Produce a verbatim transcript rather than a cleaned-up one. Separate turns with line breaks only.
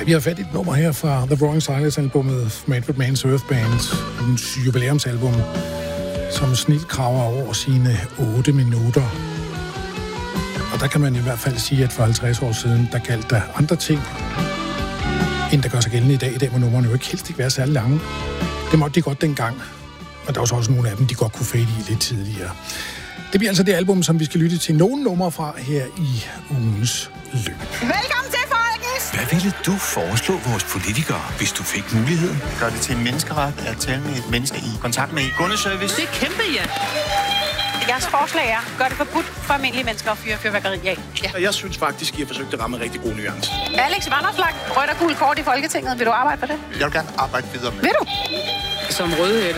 Vi har fat i et nummer her fra The Roaring Silence-albummet Manfred Mann's Earth Band,ens jubilæumsalbum, som snit kraver over sine otte minutter. Og der kan man i hvert fald sige, at for halvtreds år siden, der galt der andre ting, end der gør sig gældende i dag. I dag må numrene jo ikke helst ikke være særlig lange. Det måtte de godt dengang. Og der var så også nogle af dem, de godt kunne fade i lidt tidligere. Det bliver altså det album, som vi skal lytte til nogle numre fra her i ugens løb.
Velkommen til, folkens!
Hvad ville du foreslå vores politikere, hvis du fik muligheden?
Gør det til en menneskeret at tale med et menneske i kontakt med kundeservice.
Det er kæmpe, ja. Jeres forslag er, gør det forbudt for almindelige mennesker at fyre fyrværkeri af.
Ja. Jeg synes faktisk, I har forsøgt at ramme en rigtig god nuance.
Alex Vanopslagh, rødt og gul kort i Folketinget. Vil du arbejde for det?
Jeg vil gerne arbejde videre med.
Vil du?
Som rødhætte